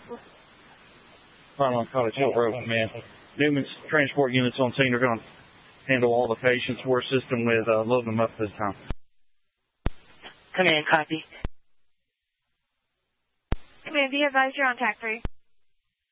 Right on Cottage Hill Road, man. Newman's transport units on scene are going to handle all the patients. We're assisting with loading them up this time. Command, copy. Command, be advised you're on TAC 3.